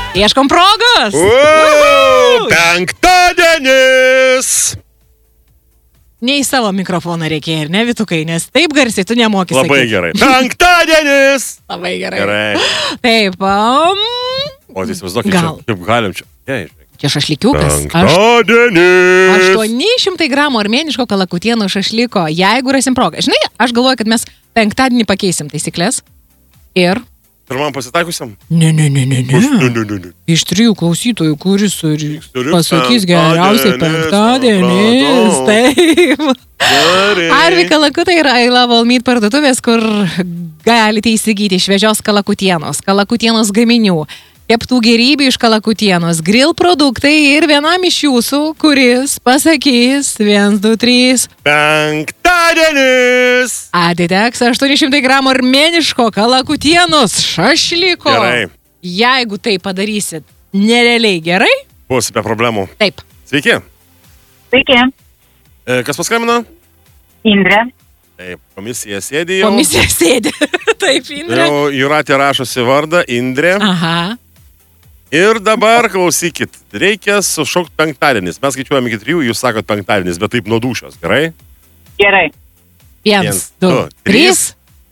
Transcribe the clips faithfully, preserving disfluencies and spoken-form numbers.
Ieškom progos. Uuu, penktadienis. Ne į savo mikrofoną reikia ir ne, Vytukai, nes taip garsiai tu nemoki sakyti. Labai gerai. Penktadienis. Labai gerai. Gerai. Taip. Um, o tai įsivaizduokit, čia, kaip galim čia. Jei, čia šašlikiukas. Penktadienis. aštuoni šimtai gramų armėniško kalakutieno šašliko, jeigu rasim progą. Žinai, aš galvoju, kad mes penktadienį pakeisim taisyklės. Ir... Pirmam pasitaikusiam? Ne, ne, ne, ne, Ne, ne. ne, ne, ne. Iš trijų klausytojų, kuris Turiu pasakys geriausiai penktadienis, penktadienis. Taip. Gerai. Arvi kalakutai yra I Love All Meat parduotuvės, kur galite įsigyti šviežios kalakutienos, kalakutienos gaminių, keptų gerybių iš kalakutienos, grill produktai ir vienam iš jūsų, kuris pasakys vienas, du, trys. Penktadienis. Atiteks aštuoni šimtai gramų armėniško kalakutienos šašliko. Gerai. Jeigu tai padarysit nerealiai gerai, Bus be problemų. taip. Sveiki. Sveiki, E, Kas paskambino? Indrė. Taip, komisija sėdi jau. Komisija sėdi. Taip, Indrė. Jau Jūratė rašosi vardą, Indrė. Aha. Ir dabar klausykit, reikia sušokti penktadienis. Mes skaičiuojame iki trijų, jūs sakot penktadienis, bet taip nuo dūšios, gerai? Gerai. Vienas, Viens, du, du, trys.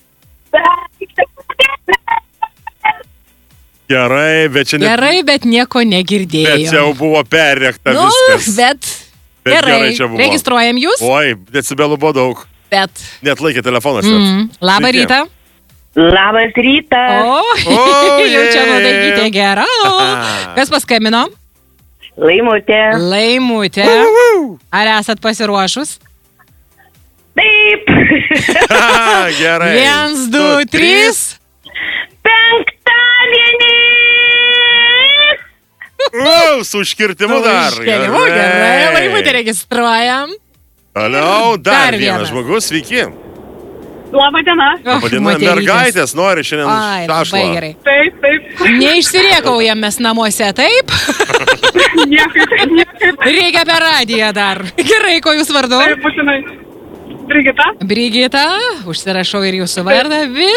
Gerai, bet čia ne... Gerai, bet nieko Bet negirdėjau. čia jau buvo perrėkta Nu, viskas. bet, Bet gerai. gerai čia buvo. Registruojam jūs, Oi, decibelų buvo daug. bet... Net laikė telefonas. Mm, labą Sveiki. rytą. Labas rytas. O, O, jau čia je. nuotaikytė gera. Kas paskambino? Laimutė. Laimutė. Ar esat pasiruošus? Taip. Gerai. Vienas, du, trys. Penktadienis. O, su užkirtimu dar. Užkėlimu, gerai. Laimutė registruojam. Toliau dar, Dar vienas vienas. žmogus, sveiki. Labą dieną. Vadina, mergaitės nori šiandien Ai, labai šašlo. gerai. Taip, taip. Neišsiriekaujam mes namuose, taip? Niekaip, niekaip. Reikia per radiją dar. Gerai, ko jūs vardu? Taip, būtinai. Brigita. Brigita, užsirašau ir jūsų vardą.